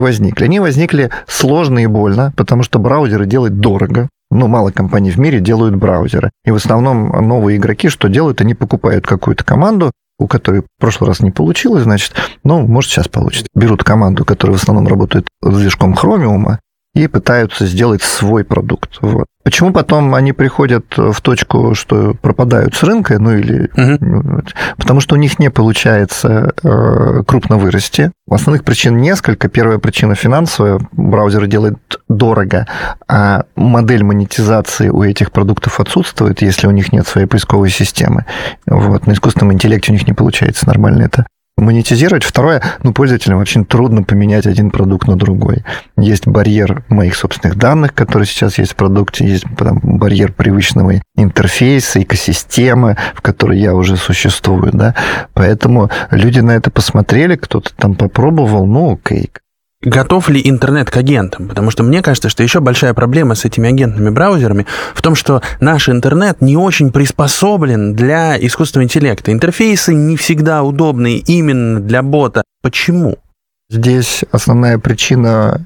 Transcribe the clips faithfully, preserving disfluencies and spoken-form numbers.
возникли? Они возникли сложно и больно, потому что браузеры делать дорого. Ну, мало компаний в мире делают браузеры. И в основном новые игроки что делают? Они покупают какую-то команду, у которой в прошлый раз не получилось, значит, ну, может, сейчас получится. Берут команду, которая в основном работает с движком Chromium, и пытаются сделать свой продукт. Вот. Почему потом они приходят в точку, что пропадают с рынка, ну или... Угу. Потому что у них не получается э, крупно вырасти. Основных причин несколько. Первая причина финансовая. Браузеры делают дорого, а модель монетизации у этих продуктов отсутствует, если у них нет своей поисковой системы. Вот. На искусственном интеллекте у них не получается нормально это монетизировать. Второе, ну, пользователям очень трудно поменять один продукт на другой. Есть барьер моих собственных данных, который сейчас есть в продукте, есть там, барьер привычного интерфейса, экосистемы, в которой я уже существую, да. Поэтому люди на это посмотрели, кто-то там попробовал, ну, окей. Готов ли интернет к агентам? Потому что мне кажется, что еще большая проблема с этими агентными браузерами в том, что наш интернет не очень приспособлен для искусственного интеллекта. Интерфейсы не всегда удобны именно для бота. Почему? Здесь основная причина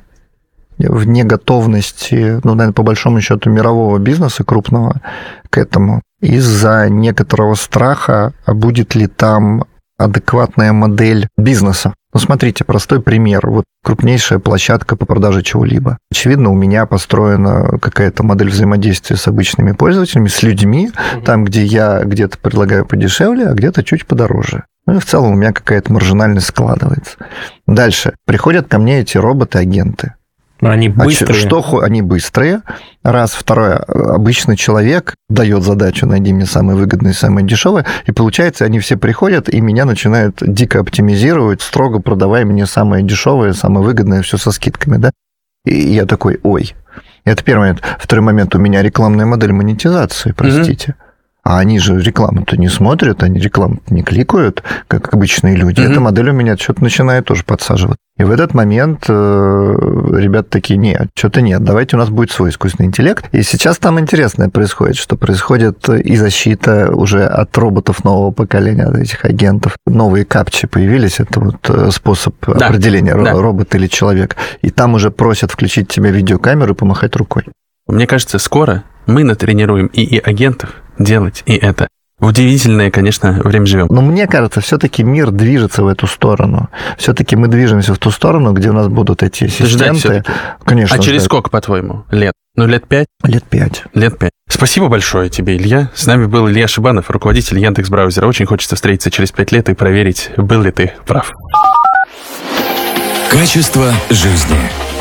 в неготовности, ну, наверное, по большому счету, мирового бизнеса крупного к этому. Из-за некоторого страха, а будет ли там адекватная модель бизнеса. Ну, смотрите, простой пример. Вот крупнейшая площадка по продаже чего-либо. Очевидно, у меня построена какая-то модель взаимодействия с обычными пользователями, с людьми, угу. Там, где я где-то предлагаю подешевле, а где-то чуть подороже. Ну, и в целом у меня какая-то маржинальность складывается. Дальше. Приходят ко мне эти роботы-агенты. Они быстрые. А что, они быстрые. Раз. Второе. Обычный человек дает задачу, найди мне самое выгодное и самое дешевое, и получается, они все приходят и меня начинают дико оптимизировать, строго продавая мне самое дешевое, самое выгодное, все со скидками, да? И я такой, ой. Это первый момент. Второй момент. У меня рекламная модель монетизации, простите. Mm-hmm. А они же рекламу-то не смотрят, они рекламу не кликают, как обычные люди. Mm-hmm. Эта модель у меня что-то начинает тоже подсаживать. И в этот момент э, ребята такие, нет, что-то нет, давайте у нас будет свой искусственный интеллект. И сейчас там интересное происходит, что происходит и защита уже от роботов нового поколения, от этих агентов. Новые капчи появились, это вот способ да. определения, да. робот или человек. И там уже просят включить тебе видеокамеру и помахать рукой. Мне кажется, скоро мы натренируем ИИ-агентов делать и это. В удивительное, конечно, время живем. Но мне кажется, все-таки мир движется в эту сторону. Все-таки мы движемся в ту сторону, где у нас будут эти ассистенты. Конечно. А через ждать. Сколько, по-твоему, лет? Ну, лет пять? Лет пять. Лет пять. Спасибо большое тебе, Илья. С нами был Илья Шибанов, руководитель Яндекс.Браузера. Очень хочется встретиться через пять лет и проверить, был ли ты прав. Качество жизни.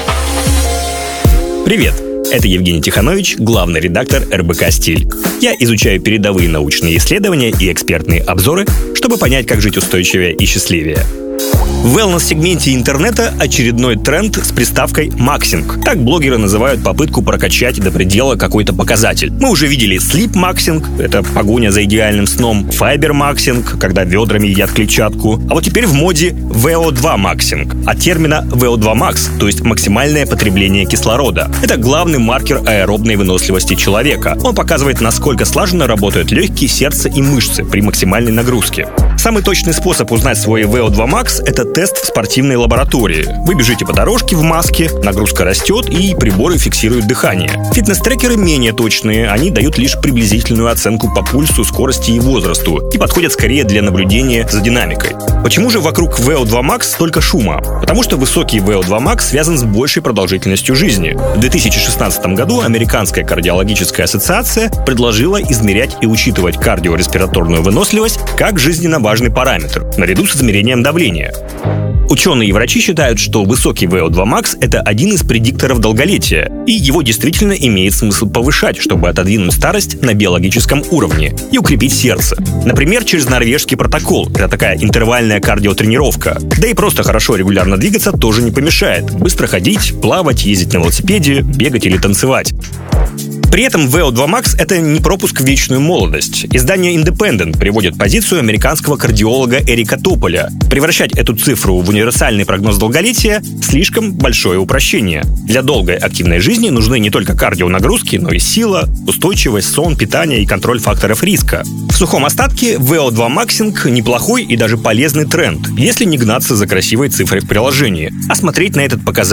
Привет. Это Евгений Тиханович, главный редактор эр бэ ка «Стиль». Я изучаю передовые научные исследования и экспертные обзоры, чтобы понять, как жить устойчивее и счастливее. В wellness-сегменте интернета очередной тренд с приставкой «максинг». Так блогеры называют попытку прокачать до предела какой-то показатель. Мы уже видели sleep-максинг, это погоня за идеальным сном, fiber-максинг, когда ведрами едят клетчатку. А вот теперь в моде вэ о два максинг. От термина вэ о два макс, то есть максимальное потребление кислорода. Это главный маркер аэробной выносливости человека. Он показывает, насколько слаженно работают легкие, сердце и мышцы при максимальной нагрузке. Самый точный способ узнать свой вэ о два макс – это тест в спортивной лаборатории. Вы бежите по дорожке в маске, нагрузка растет и приборы фиксируют дыхание. Фитнес-трекеры менее точные, они дают лишь приблизительную оценку по пульсу, скорости и возрасту и подходят скорее для наблюдения за динамикой. Почему же вокруг вэ о два макс столько шума? Потому что высокий вэ о два макс связан с большей продолжительностью жизни. В две тысячи шестнадцатом году Американская кардиологическая ассоциация предложила измерять и учитывать кардиореспираторную выносливость как жизненно важный параметр, наряду с измерением давления. Ученые и врачи считают, что высокий вэ о два макс – это один из предикторов долголетия, и его действительно имеет смысл повышать, чтобы отодвинуть старость на биологическом уровне и укрепить сердце. Например, через норвежский протокол – это такая интервальная кардиотренировка. Да и просто хорошо регулярно двигаться тоже не помешает. Быстро ходить, плавать, ездить на велосипеде, бегать или танцевать. При этом ви о два макс — это не пропуск в вечную молодость. Издание Independent приводит позицию американского кардиолога Эрика Тополя. Превращать эту цифру в универсальный прогноз долголетия — слишком большое упрощение. Для долгой активной жизни нужны не только кардионагрузки, но и сила, устойчивость, сон, питание и контроль факторов риска. В сухом остатке ви о два максинг — неплохой и даже полезный тренд, если не гнаться за красивой цифрой в приложении, а смотреть на этот показатель